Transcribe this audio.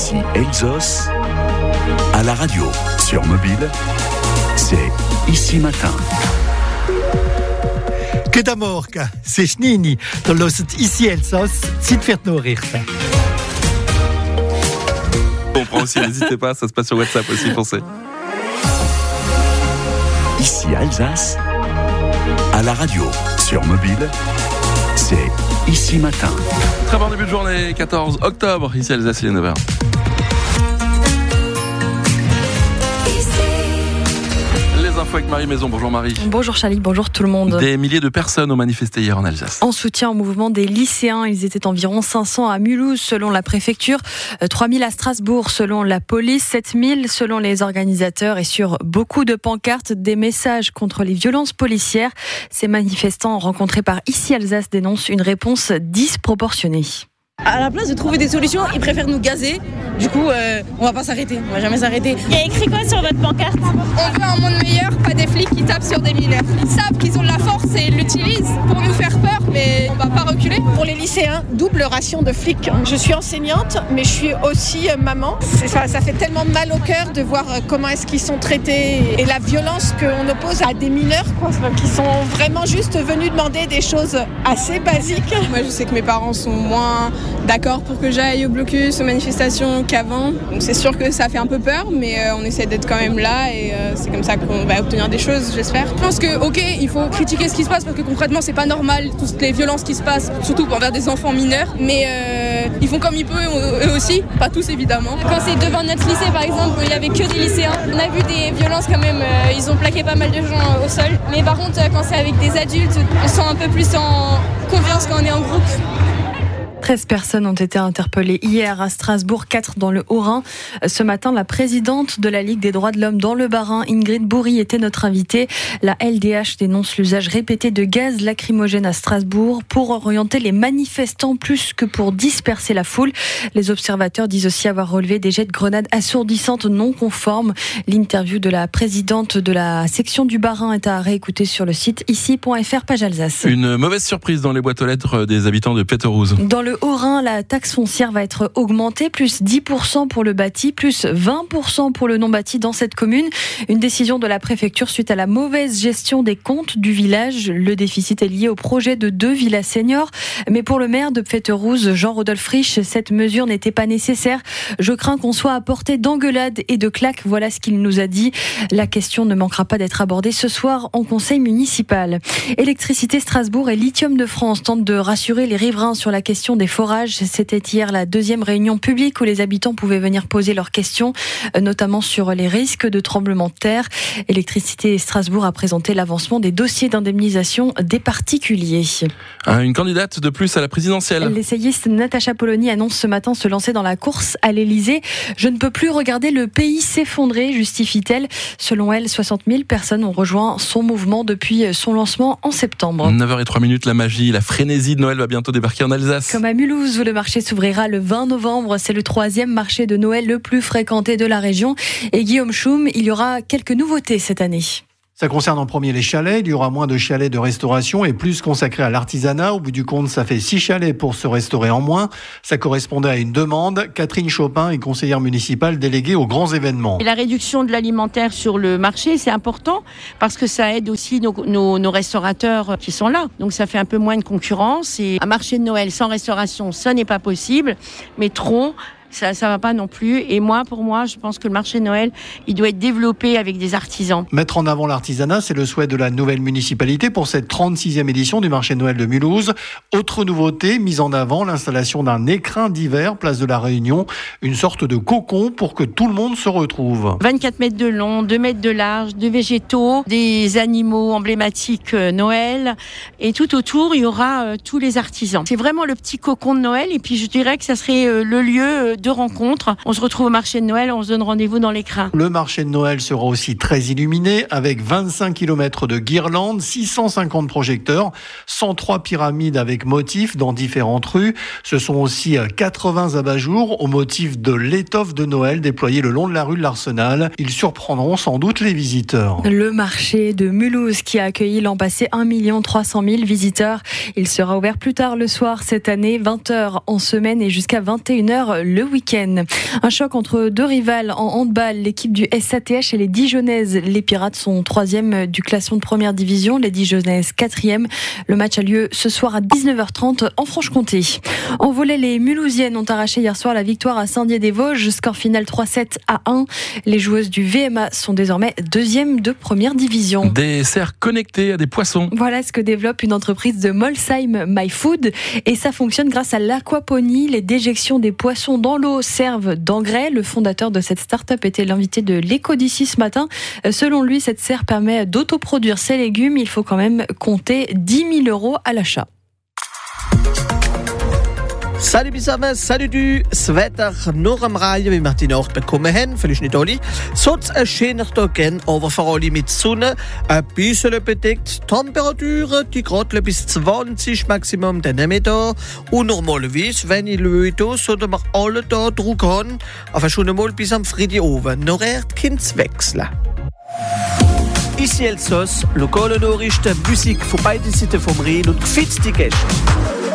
Ici Elsos, à la radio, sur mobile, c'est Ici Matin. Que d'amorca, c'est Schnini, dans l'ost Ici Elsos, si te nourrir. On prend aussi, n'hésitez pas, ça se passe sur WhatsApp aussi, foncez. Ici Alsace, à la radio, sur mobile, c'est Ici Matin. Très bon début de journée, 14 octobre, ici Alsace, il est 9h. Les infos avec Marie Maison. Bonjour Marie. Bonjour Charlie, bonjour tout le monde. Des milliers de personnes ont manifesté hier en Alsace. En soutien au mouvement des lycéens, ils étaient environ 500 à Mulhouse selon la préfecture, 3000 à Strasbourg selon la police, 7000 selon les organisateurs et sur beaucoup de pancartes, des messages contre les violences policières. Ces manifestants rencontrés par Ici Alsace dénoncent une réponse disproportionnée. À la place de trouver des solutions, ils préfèrent nous gazer. Du coup, on va pas s'arrêter, on va jamais s'arrêter. Il y a écrit quoi sur votre pancarte ? On veut un monde meilleur, pas des flics qui tapent sur des mineurs. Ils savent qu'ils ont de la force et ils l'utilisent pour nous faire peur, mais on va pas reculer. Pour les lycéens, double ration de flics. Je suis enseignante, mais je suis aussi maman. Ça fait tellement mal au cœur de voir comment est-ce qu'ils sont traités et la violence qu'on oppose à des mineurs, qui sont vraiment juste venus demander des choses assez basiques. Moi, je sais que mes parents sont moins d'accord pour que j'aille au blocus, aux manifestations qu'avant. Donc c'est sûr que ça fait un peu peur, mais on essaie d'être quand même là et c'est comme ça qu'on va obtenir des choses, j'espère. Je pense que, ok, il faut critiquer ce qui se passe parce que concrètement, c'est pas normal, toutes les violences qui se passent, surtout envers des enfants mineurs, mais ils font comme ils peuvent, eux aussi, pas tous évidemment. Quand c'est devant notre lycée, par exemple, il y avait que des lycéens. On a vu des violences quand même, ils ont plaqué pas mal de gens au sol. Mais par contre, quand c'est avec des adultes, on se sent un peu plus en confiance quand on est en groupe. 13 personnes ont été interpellées hier à Strasbourg, 4 dans le Haut-Rhin. Ce matin, la présidente de la Ligue des droits de l'homme dans le Bas-Rhin, Ingrid Bourri, était notre invitée. La LDH dénonce l'usage répété de gaz lacrymogène à Strasbourg pour orienter les manifestants plus que pour disperser la foule. Les observateurs disent aussi avoir relevé des jets de grenades assourdissantes non conformes. L'interview de la présidente de la section du Bas-Rhin est à réécouter sur le site ici.fr, page Alsace. Une mauvaise surprise dans les boîtes aux lettres des habitants de Péterouze. Dans le Haut-Rhin, la taxe foncière va être augmentée, plus 10% pour le bâti, plus 20% pour le non-bâti dans cette commune. Une décision de la préfecture suite à la mauvaise gestion des comptes du village. Le déficit est lié au projet de 2 villas seniors. Mais pour le maire de Péterouze, Jean-Rodolphe Riche, cette mesure n'était pas nécessaire. Je crains qu'on soit à portée d'engueulades et de claques. Voilà ce qu'il nous a dit. La question ne manquera pas d'être abordée ce soir en conseil municipal. Électricité Strasbourg et Lithium de France tentent de rassurer les riverains sur la question des forages. C'était hier la 2e réunion publique où les habitants pouvaient venir poser leurs questions, notamment sur les risques de tremblements de terre. Électricité Strasbourg a présenté l'avancement des dossiers d'indemnisation des particuliers. Une candidate de plus à la présidentielle. L'essayiste Natacha Polony annonce ce matin se lancer dans la course à l'Elysée. Je ne peux plus regarder le pays s'effondrer, justifie-t-elle. Selon elle, 60 000 personnes ont rejoint son mouvement depuis son lancement en septembre. 9h03, la magie, la frénésie de Noël va bientôt débarquer en Alsace. Comme à Mulhouse, où le marché s'ouvrira le 20 novembre. C'est le 3e marché de Noël le plus fréquenté de la région. Et Guillaume Choum, il y aura quelques nouveautés cette année. Ça concerne en premier les chalets. Il y aura moins de chalets de restauration et plus consacrés à l'artisanat. Au bout du compte, ça fait 6 chalets pour se restaurer en moins. Ça correspondait à une demande. Catherine Chopin est conseillère municipale déléguée aux grands événements. Et la réduction de l'alimentaire sur le marché, c'est important parce que ça aide aussi nos restaurateurs qui sont là. Donc ça fait un peu moins de concurrence. Et un marché de Noël sans restauration, ça n'est pas possible. Mais trop, ça va pas non plus. Et pour moi, je pense que le marché de Noël, il doit être développé avec des artisans. Mettre en avant l'artisanat, c'est le souhait de la nouvelle municipalité pour cette 36e édition du marché de Noël de Mulhouse. Autre nouveauté, mise en avant, l'installation d'un écrin d'hiver, place de la Réunion, une sorte de cocon pour que tout le monde se retrouve. 24 mètres de long, 2 mètres de large, de végétaux, des animaux emblématiques Noël. Et tout autour, il y aura tous les artisans. C'est vraiment le petit cocon de Noël. Et puis je dirais que ça serait le lieu de rencontres. On se retrouve au marché de Noël, on se donne rendez-vous dans l'écrin. Le marché de Noël sera aussi très illuminé avec 25 km de guirlandes, 650 projecteurs, 103 pyramides avec motifs dans différentes rues. Ce sont aussi 80 abat-jours au motif de l'étoffe de Noël déployée le long de la rue de l'Arsenal. Ils surprendront sans doute les visiteurs. Le marché de Mulhouse qui a accueilli l'an passé 1 300 000 visiteurs. Il sera ouvert plus tard le soir cette année, 20h en semaine et jusqu'à 21h le week-end. Un choc entre deux rivales en handball, l'équipe du SATH et les Dijonnaises. Les Pirates sont 3e du classement de première division, les Dijonnaises 4e. Le match a lieu ce soir à 19h30 en Franche-Comté. En volley, les Mulhousiennes ont arraché hier soir la victoire à Saint-Dié-des-Vosges, score final 3-7 à 1. Les joueuses du VMA sont désormais 2e de première division. Des serres connectées à des poissons. Voilà ce que développe une entreprise de Molsheim MyFood, et ça fonctionne grâce à l'aquaponie. Les déjections des poissons dans l'eau servent d'engrais. Le fondateur de cette start-up était l'invité de l'Écho d'ici ce matin. Selon lui, cette serre permet d'autoproduire ses légumes. Il faut quand même compter 10 000 € à l'achat. Salut zusammen, salut du. Das Wetter noch am Reihen, wie wir die Nacht bekommen haben, vielleicht nicht alle. Sonst ein schöner Tag, aber vor allem mit Sonne, ein bisschen bedeckt. Temperaturen, die gerade bis 20 Maximum dann nicht mehr da. Und normalerweise, wenn ich Leute, sollten wir alle da Druck haben, aber schon einmal bis am Freitag oben. Noch kann es wechseln. Ici Elsass, lokale Nachrichten, Musik von beiden Seiten vom Rhein und gefitzte Gäste.